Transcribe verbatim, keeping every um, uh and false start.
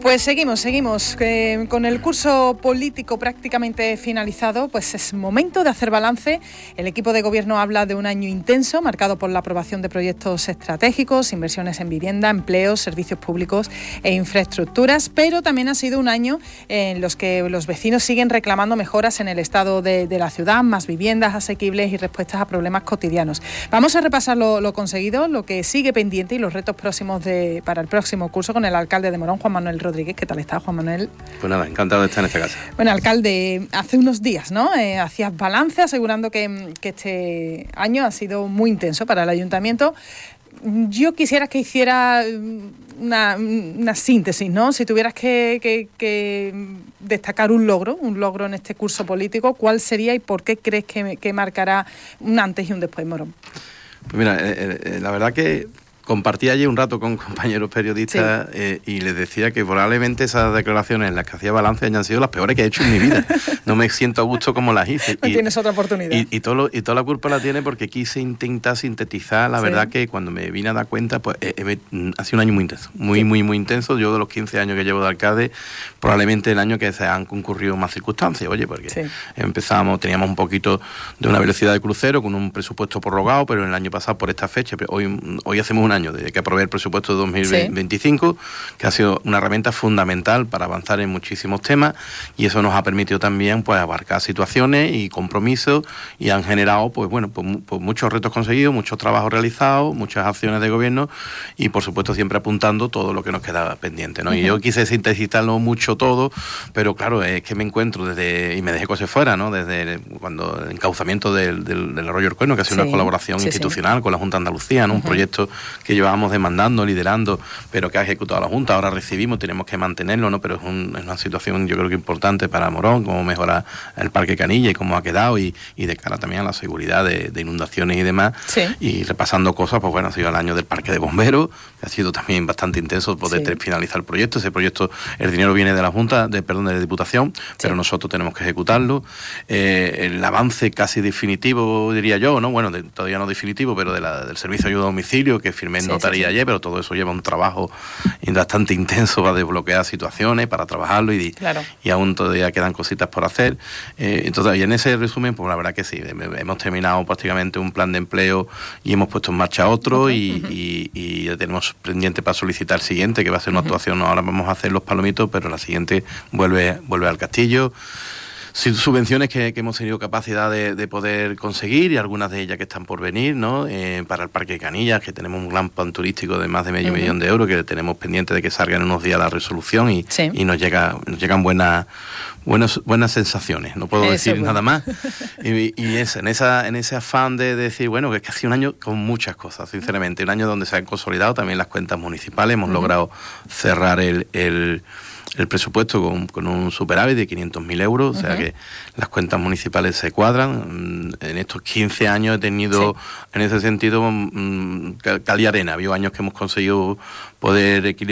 Pues seguimos, seguimos. Eh, con el curso político prácticamente finalizado, pues es momento de hacer balance. El equipo de gobierno habla de un año intenso, marcado por la aprobación de proyectos estratégicos, inversiones en vivienda, empleos, servicios públicos e infraestructuras, pero también ha sido un año en los que los vecinos siguen reclamando mejoras en el estado de, de la ciudad, más viviendas asequibles y respuestas a problemas cotidianos. Vamos a repasar lo, lo conseguido, lo que sigue pendiente y los retos próximos de, para el próximo curso con el alcalde de Morón, Juan Manuel Rodríguez. ¿Qué tal está, Juan Manuel? Pues nada, encantado de estar en esta casa. Bueno, alcalde, hace unos días, ¿no? Eh, hacías balance asegurando que, que este año ha sido muy intenso para el ayuntamiento. Yo quisiera que hiciera una, una síntesis, ¿no? Si tuvieras que, que, que destacar un logro, un logro en este curso político, ¿cuál sería y por qué crees que, que marcará un antes y un después, Morón? Pues mira, eh, eh, la verdad que compartí ayer un rato con compañeros periodistas, sí. eh, y les decía que probablemente esas declaraciones en las que hacía balance hayan sido las peores que he hecho en mi vida. No me siento a gusto como las hice. No y, tienes otra oportunidad. Y, y, todo lo, y toda la culpa la tiene porque quise intentar sintetizar. La sí. verdad que cuando me vine a dar cuenta, pues eh, eh, ha sido un año muy intenso. Muy, sí. muy, muy intenso. Yo de los quince años que llevo de alcalde, probablemente el año que se han concurrido más circunstancias. Oye, porque sí. empezamos, teníamos un poquito de una velocidad de crucero con un presupuesto prorrogado, pero en el año pasado por esta fecha, hoy, hoy hacemos un año desde que aprobé el presupuesto de dos mil veinticinco, sí. que ha sido una herramienta fundamental para avanzar en muchísimos temas, y eso nos ha permitido también pues abarcar situaciones y compromisos, y han generado pues bueno pues, pues muchos retos conseguidos, muchos trabajos realizados, muchas acciones de gobierno, y por supuesto siempre apuntando todo lo que nos queda pendiente, ¿no? Uh-huh. Y yo quise sintetizarlo mucho todo, pero claro, es que me encuentro desde, y me dejé cosas fuera, ¿no? Desde cuando el encauzamiento del, del, del Arroyo Orcueno, que ha sido sí. una colaboración sí, institucional sí. con la Junta de Andalucía, ¿no? Uh-huh. Un proyecto que llevábamos demandando, liderando, pero que ha ejecutado la Junta. Ahora recibimos, tenemos que mantenerlo, ¿no? Pero es, un, es una situación yo creo que importante para Morón, cómo mejorar el Parque Canilla y cómo ha quedado, y, y de cara también a la seguridad de, de inundaciones y demás. Sí. Y repasando cosas, pues bueno, ha sido el año del Parque de Bomberos, que ha sido también bastante intenso poder sí. finalizar el proyecto. Ese proyecto, el dinero viene de la Junta, de perdón, de la Diputación, sí. pero nosotros tenemos que ejecutarlo. Eh, el avance casi definitivo, diría yo, ¿no? Bueno, de, todavía no definitivo, pero de la, del servicio de ayuda a domicilio, que firmé en sí, notaría sí, sí. ayer, pero todo eso lleva un trabajo bastante intenso para desbloquear situaciones, para trabajarlo, y, claro. y aún todavía quedan cositas por hacer. Eh, entonces, y en ese resumen, pues la verdad que sí, hemos terminado prácticamente un plan de empleo y hemos puesto en marcha otro, okay. y, uh-huh. y, y ya tenemos pendiente para solicitar el siguiente, que va a ser una uh-huh. actuación. Ahora vamos a hacer los Palomitos, pero la siguiente vuelve, vuelve al Castillo. Subvenciones que, que hemos tenido capacidad de, de poder conseguir, y algunas de ellas que están por venir, ¿no? Eh, para el Parque de Canillas, que tenemos un gran plan turístico de más de medio uh-huh. millón de euros, que tenemos pendiente de que salga en unos días la resolución, y, sí. y nos llega nos llegan buenas buenas buenas sensaciones, no puedo Eso decir bueno. nada más. Y, y es, en esa en ese afán de decir, bueno, que es que ha sido un año con muchas cosas, sinceramente, un año donde se han consolidado también las cuentas municipales, hemos uh-huh. logrado cerrar el... el el presupuesto con, con un superávit de quinientos mil euros, uh-huh. o sea que las cuentas municipales se cuadran. En estos quince años he tenido, sí. en ese sentido, cal y arena. Ha habido años que hemos conseguido poder equilibrar